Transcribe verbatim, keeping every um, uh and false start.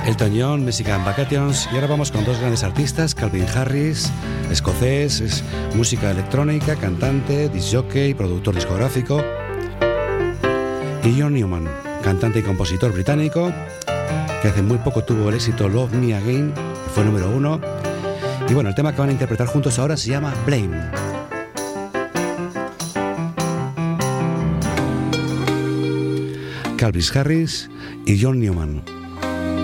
Elton John, Mexican Vacations. Y ahora vamos con dos grandes artistas, Calvin Harris, escocés, es música electrónica, cantante, disc jockey, productor discográfico, y John Newman, cantante y compositor británico, que hace muy poco tuvo el éxito Love Me Again, que fue número uno. Y bueno, el tema que van a interpretar juntos ahora se llama Blame. Calvin Harris y John Newman.